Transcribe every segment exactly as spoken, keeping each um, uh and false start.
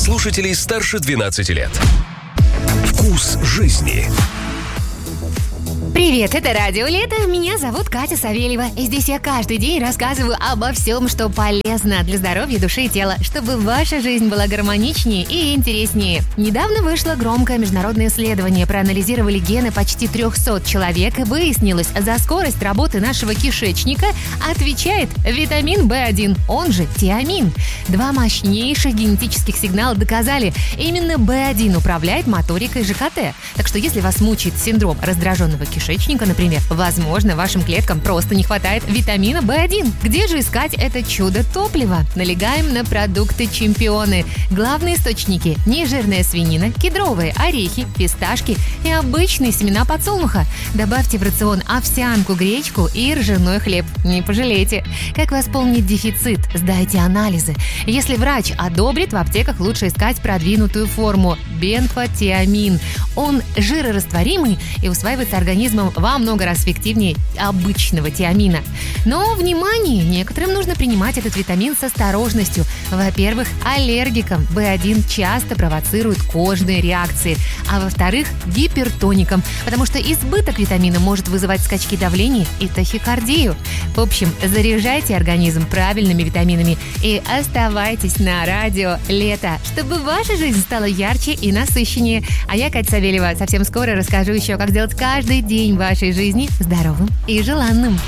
слушателей старше двенадцати лет. Вкус жизни. Привет, это Радио Лето. Меня зовут Катя Савельева. И здесь я каждый день рассказываю обо всем, что полезно для здоровья души и тела, чтобы ваша жизнь была гармоничнее и интереснее. Недавно вышло громкое международное исследование. Проанализировали гены почти трехсот человек, и выяснилось, за скорость работы нашего кишечника отвечает витамин бэ один, он же тиамин. Два мощнейших генетических сигнала доказали, именно бэ один управляет моторикой жэ ка тэ. Так что если вас мучает синдром раздраженного кишечника, например, возможно, вашим клеткам просто не хватает витамина бэ один. Где же искать это чудо топлива? Налегаем на продукты чемпионы. Главные источники – нежирная свинина, кедровые орехи, фисташки и обычные семена подсолнуха. Добавьте в рацион овсянку, гречку и ржаной хлеб. Не пожалеете. Как восполнить дефицит? Сдайте анализы. Если врач одобрит, в аптеках лучше искать продвинутую форму – бенфотиамин. Он жирорастворимый и усваивается организмом во много раз эффективнее обычного тиамина. Но, внимание, некоторым нужно принимать этот витамин с осторожностью. Во-первых, аллергикам бэ один часто провоцирует кожные реакции, а во-вторых, гипертоникам, потому что избыток витамина может вызывать скачки давления и тахикардию. В общем, заряжайте организм правильными витаминами и оставайтесь на Радио Лето, чтобы ваша жизнь стала ярче и насыщеннее. А я, Катя Савельева, совсем скоро расскажу еще, как сделать каждый день вашей жизни здоровым и желанным.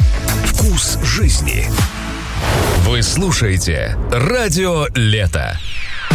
Вкус жизни. Вы слушаете Радио Лето.